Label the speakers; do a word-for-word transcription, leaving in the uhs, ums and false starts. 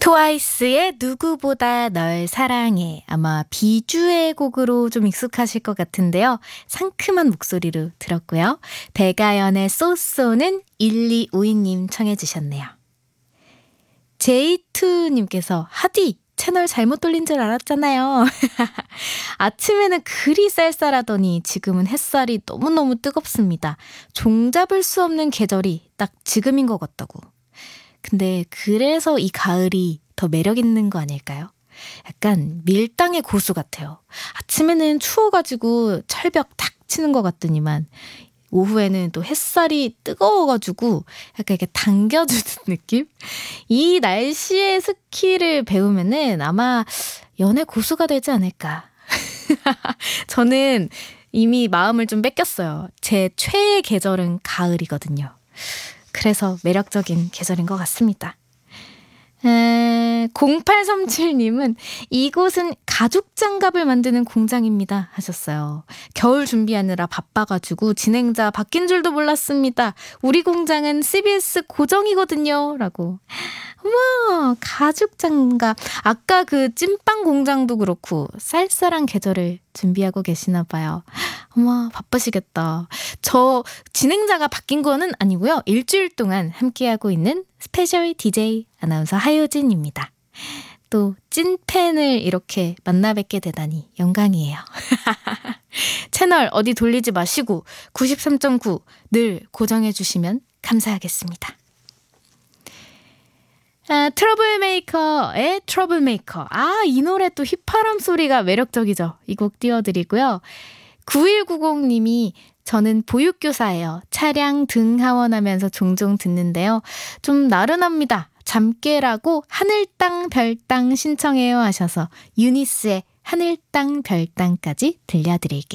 Speaker 1: 트와이스의 누구보다 널 사랑해. 아마 비주의 곡으로 좀 익숙하실 것 같은데요. 상큼한 목소리로 들었고요. 배가연의 쏘쏘는 일이오이 님 청해 주셨네요. 제이투님께서 하디 채널 잘못 돌린 줄 알았잖아요. 아침에는 그리 쌀쌀하더니 지금은 햇살이 너무너무 뜨겁습니다. 종잡을 수 없는 계절이 딱 지금인 것 같다고. 근데 그래서 이 가을이 더 매력 있는 거 아닐까요? 약간 밀당의 고수 같아요. 아침에는 추워가지고 철벽 탁 치는 것 같더니만 오후에는 또 햇살이 뜨거워가지고 약간 이렇게 당겨주는 느낌? 이 날씨의 스킬을 배우면은 아마 연애 고수가 되지 않을까. 저는 이미 마음을 좀 뺏겼어요. 제 최애 계절은 가을이거든요. 그래서 매력적인 계절인 것 같습니다. 에, 공팔삼칠님은 이곳은 가죽 장갑을 만드는 공장입니다 하셨어요. 겨울 준비하느라 바빠가지고 진행자 바뀐 줄도 몰랐습니다. 우리 공장은 씨비에스 고정이거든요 라고. 어머, 가죽 장갑. 아까 그 찐빵 공장도 그렇고 쌀쌀한 계절을 준비하고 계시나 봐요. 어머, 바쁘시겠다. 저 진행자가 바뀐 거는 아니고요. 일주일 동안 함께하고 있는 스페셜 디제이 아나운서 하효진입니다. 또 찐팬을 이렇게 만나 뵙게 되다니 영광이에요. 채널 어디 돌리지 마시고 구십삼 점 구 늘 고정해 주시면 감사하겠습니다. 아, 트러블메이커의 트러블메이커. 아, 이 노래 또 휘파람 소리가 매력적이죠. 이 곡 띄워드리고요. 구일구공님이 저는 보육교사예요. 차량 등 하원하면서 종종 듣는데요. 좀 나른합니다. 잠 깨라고 하늘 땅 별땅 신청해요 하셔서 유니스의 하늘 땅 별땅까지 들려드릴게요.